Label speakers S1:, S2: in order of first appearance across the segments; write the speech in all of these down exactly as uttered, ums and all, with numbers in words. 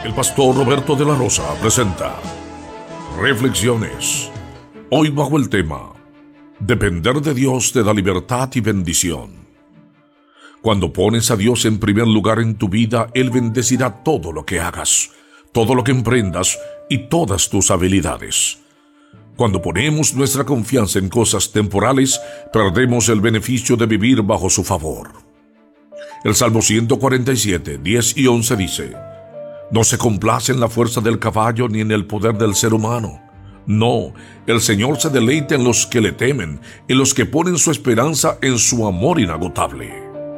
S1: El pastor Roberto de la Rosa presenta Reflexiones. Hoy bajo el tema Depender de Dios te da libertad y bendición. Cuando pones a Dios en primer lugar en tu vida, Él bendecirá todo lo que hagas, todo lo que emprendas y todas tus habilidades. Cuando ponemos nuestra confianza en cosas temporales, perdemos el beneficio de vivir bajo su favor. El Salmo ciento cuarenta y siete, diez y once dice: No se complace en la fuerza del caballo ni en el poder del ser humano. No, el Señor se deleita en los que le temen, en los que ponen su esperanza en su amor inagotable.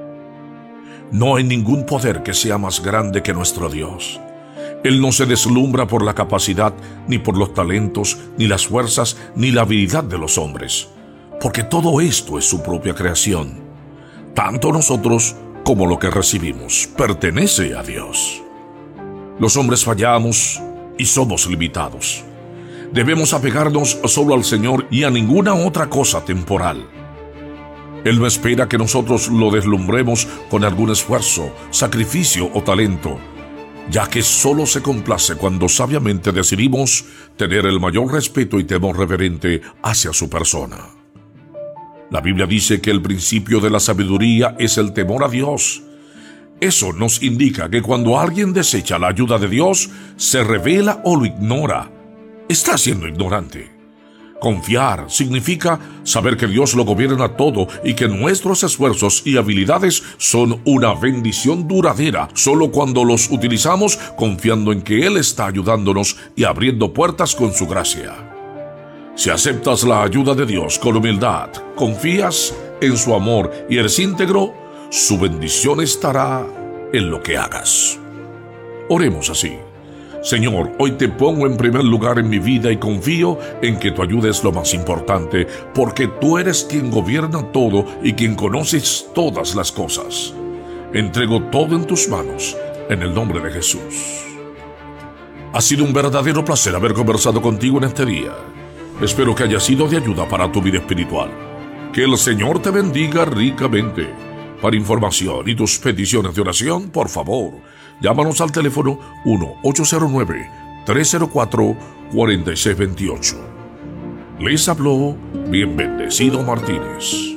S1: No hay ningún poder que sea más grande que nuestro Dios. Él no se deslumbra por la capacidad, ni por los talentos, ni las fuerzas, ni la habilidad de los hombres, porque todo esto es su propia creación. Tanto nosotros como lo que recibimos pertenece a Dios. Los hombres fallamos y somos limitados. Debemos apegarnos solo al Señor y a ninguna otra cosa temporal. Él no espera que nosotros lo deslumbremos con algún esfuerzo, sacrificio o talento, ya que solo se complace cuando sabiamente decidimos tener el mayor respeto y temor reverente hacia su persona. La Biblia dice que el principio de la sabiduría es el temor a Dios. Eso nos indica que cuando alguien desecha la ayuda de Dios, se revela o lo ignora, está siendo ignorante. Confiar significa saber que Dios lo gobierna todo y que nuestros esfuerzos y habilidades son una bendición duradera solo cuando los utilizamos confiando en que Él está ayudándonos y abriendo puertas con su gracia. Si aceptas la ayuda de Dios con humildad, confías en su amor y eres íntegro, su bendición estará en lo que hagas. Oremos así: Señor, hoy te pongo en primer lugar en mi vida y confío en que tu ayuda es lo más importante, porque tú eres quien gobierna todo y quien conoces todas las cosas. Entrego todo en tus manos, en el nombre de Jesús. Ha sido un verdadero placer haber conversado contigo en este día. Espero que haya sido de ayuda para tu vida espiritual. Que el Señor te bendiga ricamente. Para información y tus peticiones de oración, por favor, llámanos al teléfono uno ocho cero nueve, tres cero cuatro, cuatro seis dos ocho. Les habló Bien Bendecido Martínez.